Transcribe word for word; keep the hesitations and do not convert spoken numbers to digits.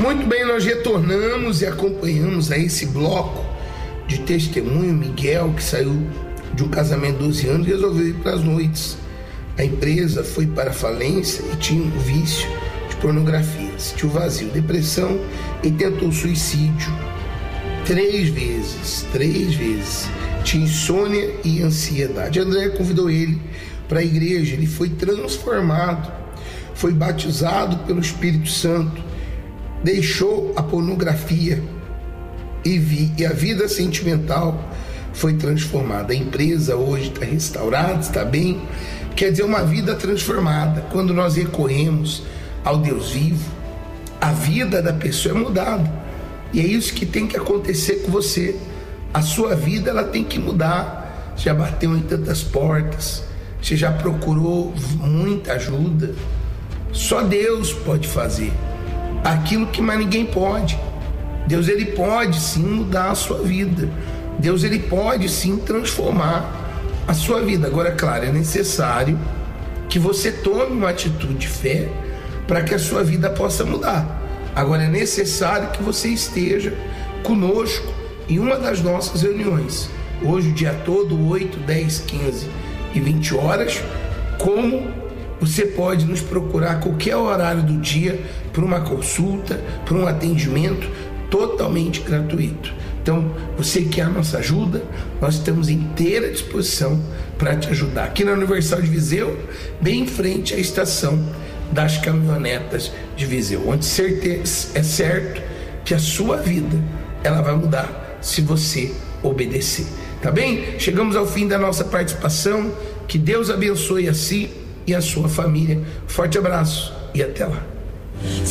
Muito bem, nós retornamos e acompanhamos a esse bloco de testemunho. Miguel, que saiu de um casamento de doze anos, resolveu ir para as noites. A empresa foi para a falência e tinha um vício de pornografia, sentiu vazio, depressão e tentou suicídio três vezes, três vezes. Tinha insônia e ansiedade. André convidou ele para a igreja, ele foi transformado, foi batizado pelo Espírito Santo, deixou a pornografia e, vi, e a vida sentimental foi transformada. A empresa hoje está restaurada, está bem. Quer dizer, uma vida transformada. Quando nós recorremos ao Deus vivo, a vida da pessoa é mudada. E é isso que tem que acontecer com você. A sua vida, ela tem que mudar. Você já bateu em tantas portas, você já procurou muita ajuda. Só Deus pode fazer aquilo que mais ninguém pode. Deus, ele pode sim mudar a sua vida. Deus, ele pode sim transformar a sua vida. Agora, claro, é necessário que você tome uma atitude de fé para que a sua vida possa mudar. Agora, é necessário que você esteja conosco em uma das nossas reuniões. Hoje, o dia todo, oito, dez, quinze e vinte horas. Como você pode nos procurar a qualquer horário do dia para uma consulta, para um atendimento totalmente gratuito. Então, você quer a nossa ajuda, nós estamos em inteira disposição para te ajudar. Aqui na Universal de Viseu, bem em frente à estação das caminhonetas de Viseu, onde certeza, é certo que a sua vida ela vai mudar se você obedecer. Tá bem? Chegamos ao fim da nossa participação. Que Deus abençoe a si e a sua família. Forte abraço e até lá.